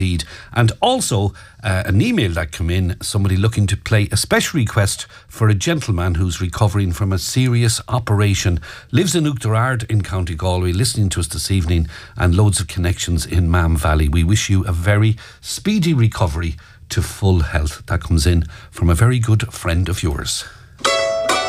Indeed. And also an email that came in, somebody looking to play a special request for a gentleman who's recovering from a serious operation, lives in Oughterard in County Galway, listening to us this evening, and loads of connections in Mam Valley. We wish you a very speedy recovery to full health. That comes in from a very good friend of yours.